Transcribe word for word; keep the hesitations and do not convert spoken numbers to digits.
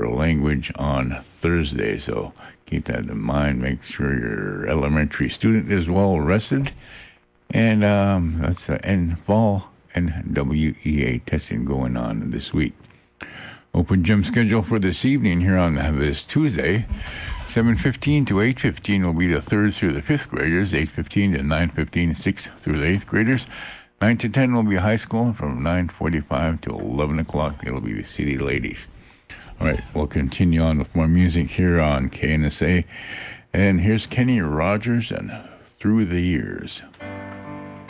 language on Thursday, so keep that in mind. Make sure your elementary student is well rested. And um, that's uh, N fall and W E A testing going on this week. Open gym schedule for this evening here on this Tuesday. seven fifteen to eight fifteen will be the third through the fifth graders. eight fifteen to nine fifteen, sixth through the eighth graders. nine to ten will be high school. From nine forty-five to eleven o'clock, it'll be the city ladies. All right, we'll continue on with more music here on K N S A. And here's Kenny Rogers and Through the Years.